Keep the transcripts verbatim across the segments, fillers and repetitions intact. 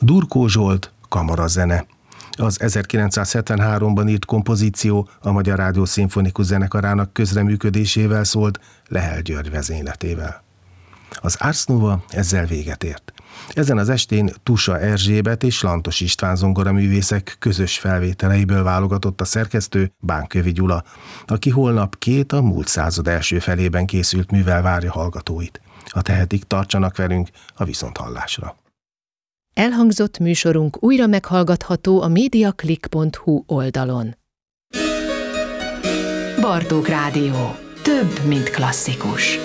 Durkó Zsolt, kamarazene. Az ezerkilencszázhetvenháromban írt kompozíció a Magyar Rádió Szimfonikus Zenekarának közreműködésével szólt Lehel György vezényletével. Az Ars Nova ezzel véget ért. Ezen az estén Tusa Erzsébet és Lantos István zongoraművészek közös felvételeiből válogatott a szerkesztő, Bánkövi Gyula, aki holnap két a múlt század első felében készült művel várja hallgatóit. Ha tehetik, tartsanak velünk a viszonthallásra. Elhangzott műsorunk újra meghallgatható a mediaclick pont hu oldalon. Bartók Rádió. Több, mint klasszikus.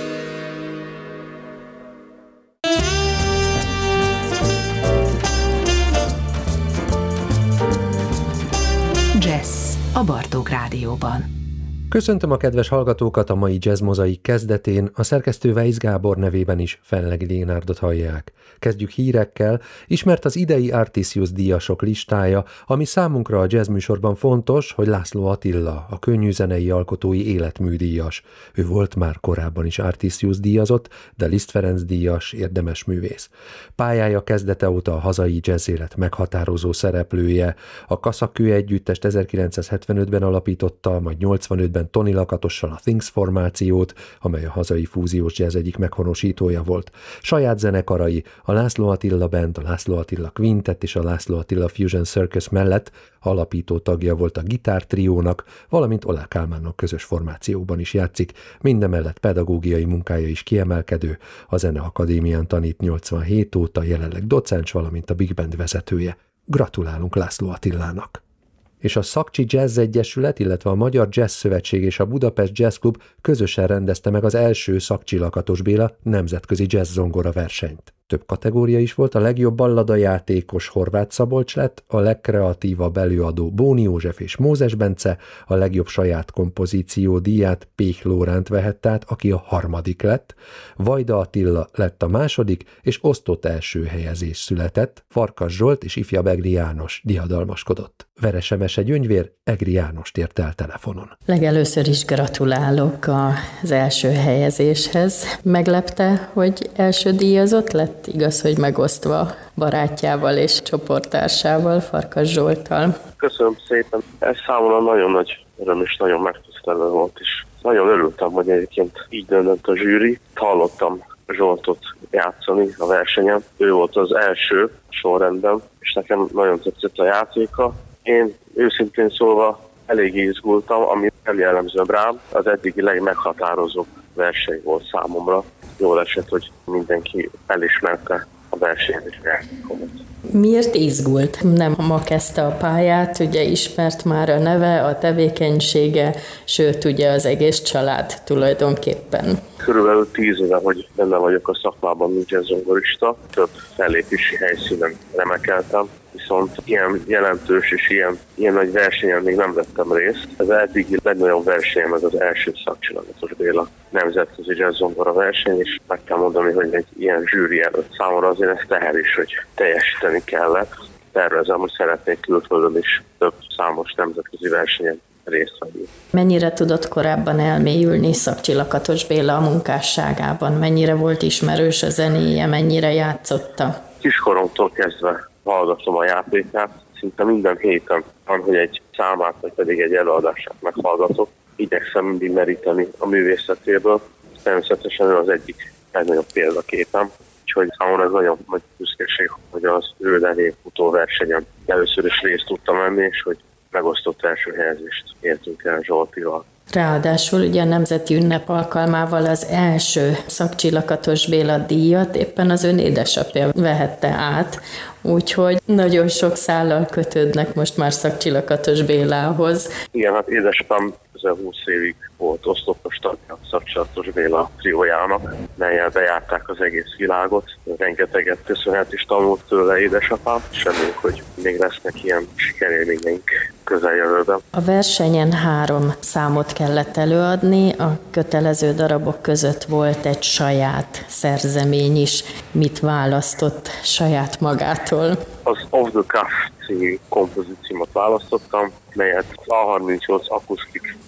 Jazz a Bartók Rádióban. Köszöntöm a kedves hallgatókat a mai Jazz Mozaik kezdetén, a szerkesztő Weisz Gábor nevében is Fenlegi Lénárdot hallják. Kezdjük hírekkel, ismert az idei Artisius díjasok listája, ami számunkra a jazz műsorban fontos, hogy László Attila, a könnyűzenei alkotói életműdíjas. Ő volt már korábban is Artisius díjazott, de Liszt Ferenc díjas, érdemes művész. Pályája kezdete óta a hazai jazzélet meghatározó szereplője. A Kaszakő együttest ezerkilencszázhetvenötben alapította, majd nyolcvanötben Toni Lakatossal a Things formációt, amely a hazai fúziós jazz egyik meghonosítója volt. Saját zenekarai, a László Attila Band, a László Attila Quintet és a László Attila Fusion Circus mellett alapító tagja volt a gitártriónak, valamint Oláh Kálmánnak közös formációban is játszik, mindemellett pedagógiai munkája is kiemelkedő, a Zeneakadémián tanít nyolcvanhét óta, jelenleg docens, valamint a Big Band vezetője. Gratulálunk László Attilának! És a Szakcsi Jazz Egyesület, illetve a Magyar Jazz Szövetség és a Budapest Jazz Club közösen rendezte meg az első Szakcsi Lakatos Béla nemzetközi jazz zongora versenyt. Több kategória is volt, a legjobb balladajátékos Horváth Szabolcs lett, a legkreatívabb előadó Bóni József és Mózes Bence, a legjobb saját kompozíció díját Pék Lóránt vehette át, aki a harmadik lett, Vajda Attila lett a második, és osztott első helyezés született, Farkas Zsolt és ifjabb Egri János diadalmaskodott. Veresemese Gyöngyvér Egri Jánost ért el telefonon. Legelőször is gratulálok az első helyezéshez. Meglepte, hogy első díjazott lett? Igaz, hogy megosztva barátjával és csoporttársával, Farkas Zsolttal. Köszönöm szépen. Ez számomra nagyon nagy öröm és nagyon megtisztelő volt is. Nagyon örültem, hogy egyébként így döntött a zsűri. Hallottam Zsoltot játszani a versenyen. Ő volt az első sorrendben, és nekem nagyon tetszett a játéka. Én őszintén szólva elég izgultam, ami nem jellemző rám. Az eddigi legmeghatározóbb verseny volt számomra. Jól esett, hogy mindenki elismerte a versenyt és játékomat. Miért izgult? Nem ma kezdte a pályát, ugye ismert már a neve, a tevékenysége, sőt ugye az egész család tulajdonképpen. Körülbelül tíz éve, hogy benne vagyok a szakmában, mint jazzzongorista. Több fellépési helyszínen remekeltem, viszont ilyen jelentős és ilyen, ilyen nagy versenyen még nem vettem részt. Ez eddigi legnagyobb versenyem, ez az első Szakcsi Lakatos Béla nemzetközi jazzzongora verseny, és meg kell mondani, hogy egy ilyen zsűri előtt számomra azért ez teher is, hogy teljesíteni kellett. Tervezem, hogy szeretnék külföldön is több számos nemzetközi versenyen részt venni. Mennyire tudott korábban elmélyülni Szakcsi Lakatos Béla a munkásságában? Mennyire volt ismerős a zenéje, mennyire játszotta? Kiskoromtól kezdve hallgatom a játékát, szinte minden héten van, hogy egy számát, vagy pedig egy előadását meghallgatok. Igyekszem mindig meríteni a művészetéből. Természetesen ő az egyik legnagyobb példaképem, úgyhogy számomra ez nagyon nagy büszkeség, hogy az ő elé futó versenyen először is részt tudtam venni, és hogy megosztott első helyezést értünk el Zsoltival. Ráadásul ugye a nemzeti ünnep alkalmával az első Szakcsi Lakatos Béla díjat éppen az ön édesapja vehette át, úgyhogy nagyon sok szállal kötődnek most már Szakcsi Lakatos Bélához. Igen, hát édesapám közel húsz évig volt oszlopos tagja a Szakcsi Lakatos Béla triójának, mellyel bejárták az egész világot. Rengeteget köszönhet is tanult tőle édesapám, és reméljük, hogy még lesznek ilyen sikerélményeink közeljövőben. A versenyen három számot kellett előadni, a kötelező darabok között volt egy saját szerzemény is. Mit választott saját magától? Az Off the Cuff című kompozíciómat választottam, melyet A harmincnyolc akusztik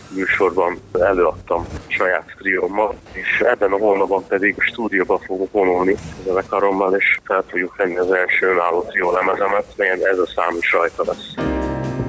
műsorban előadtam saját triómmal, és ebben a hónapban pedig a stúdióba fogunk vonulni a zenekarommal, és fel fogjuk venni az első önálló trió lemezemet, melyen ez a szám is rajta lesz.